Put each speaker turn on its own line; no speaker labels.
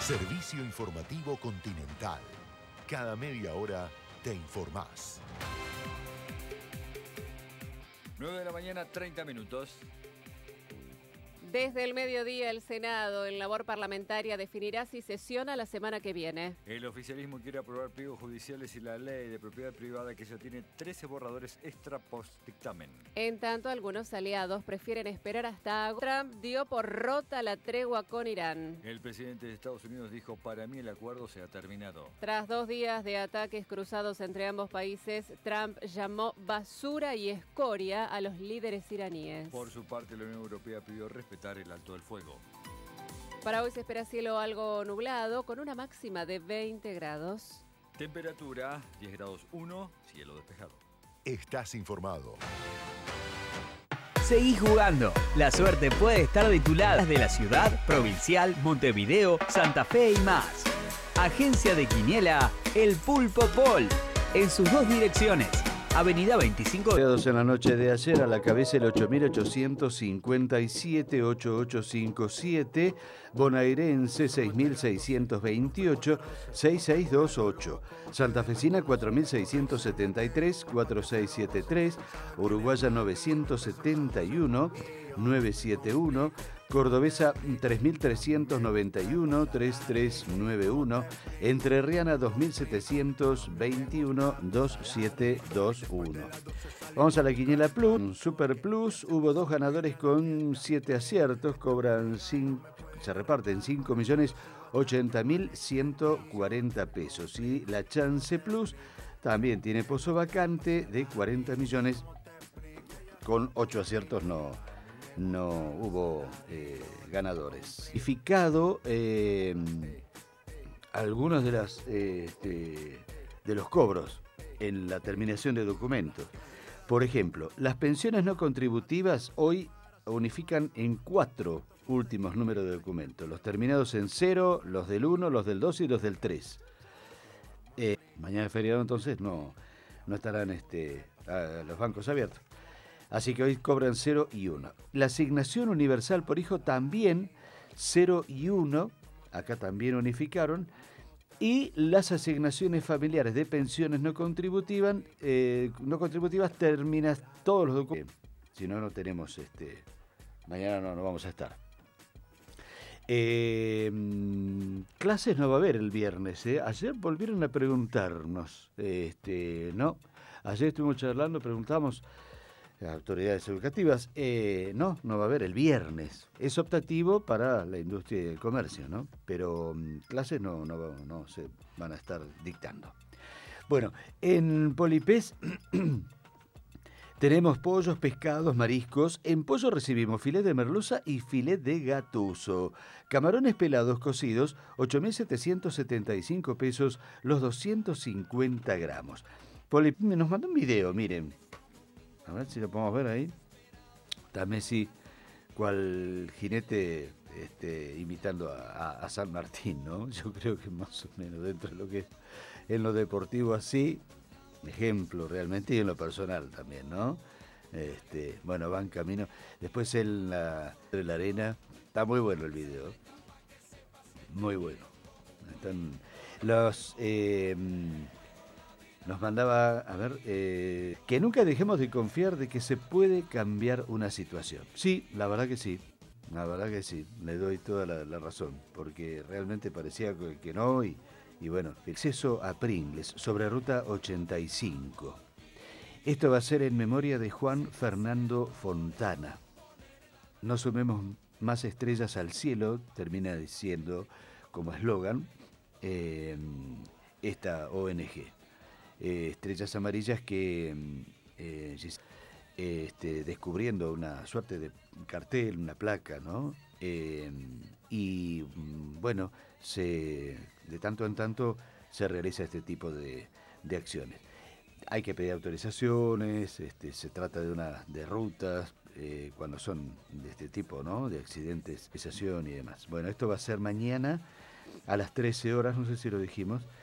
Servicio Informativo Continental. Cada media hora te informás.
9 de la mañana, 30 minutos.
Desde el mediodía, el Senado, en labor parlamentaria, definirá si sesiona la semana que viene.
El oficialismo quiere aprobar pliegos judiciales y la ley de propiedad privada que ya tiene 13 borradores extra post-dictamen.
En tanto, algunos aliados prefieren esperar hasta agosto. Trump dio por rota la tregua con Irán.
El presidente de Estados Unidos dijo: para mí el acuerdo se ha terminado.
Tras 2 días de ataques cruzados entre ambos países, Trump llamó basura y escoria a los líderes iraníes.
Por su parte, la Unión Europea pidió respetar el alto del fuego.
Para hoy se espera cielo algo nublado, con una máxima de 20 grados.
Temperatura 10 grados 1, cielo despejado.
Estás informado.
Seguí jugando. La suerte puede estar de tu lado, de la ciudad, provincial, Montevideo, Santa Fe y más. Agencia de Quiniela, El Pulpo Pol, en sus 2 direcciones. Avenida 25
en la noche de ayer, a la cabeza el 8857, 8857, bonaerense 6628, 6628, santafesina 4673, 4673, uruguaya 971, 971, cordobesa 3391, 3391, entrerriana 2721, 2721. Vamos a la Quiniela Plus, Super Plus, hubo 2 ganadores con 7 aciertos, se reparten 5.080.140 pesos. Y la Chance Plus también tiene pozo vacante de 40 millones, con 8 aciertos no hubo ganadores. Verificado algunos de los cobros en la terminación de documentos. Por ejemplo, las pensiones no contributivas hoy unifican en 4 últimos números de documentos. Los terminados en 0, los del 1, los del 2 y los del 3. Mañana es feriado, entonces no estarán los bancos abiertos. Así que hoy cobran 0 y 1. La asignación universal por hijo también 0 y 1. Acá también unificaron. Y las asignaciones familiares de pensiones no contributivas terminan todos los documentos. Si no, no tenemos mañana no vamos a estar. Clases no va a haber el viernes. Ayer volvieron a preguntarnos. No. Ayer estuvimos charlando, preguntamos a autoridades educativas. No va a haber el viernes. Es optativo para la industria y el comercio, ¿no? Pero clases no se van a estar dictando. Bueno, en Polipés tenemos pollos, pescados, mariscos. En pollo recibimos filet de merluza y filet de gatuso. Camarones pelados cocidos, 8.775 pesos los 250 gramos. Nos mandó un video, miren. A ver si lo podemos ver ahí. Está Messi, cual jinete imitando a San Martín, ¿no? Yo creo que más o menos dentro de lo que es en lo deportivo así, ejemplo realmente, y en lo personal también, ¿no? Bueno, van camino. Después en la arena, está muy bueno el video. Muy bueno. Están nos mandaba, a ver, que nunca dejemos de confiar de que se puede cambiar una situación. Sí, la verdad que sí. La verdad que sí, le doy toda la razón, porque realmente parecía que no, y bueno, acceso a Pringles sobre Ruta 85. Esto va a ser en memoria de Juan Fernando Fontana. No sumemos más estrellas al cielo, termina diciendo como eslogan esta ONG. Estrellas amarillas que descubriendo una suerte de cartel, una placa, ¿no? Y bueno, de tanto en tanto se realiza este tipo de acciones. Hay que pedir autorizaciones, se trata de rutas, cuando son de este tipo, ¿no? De accidentes, cesación y demás. Bueno, esto va a ser mañana a las 13 horas, no sé si lo dijimos,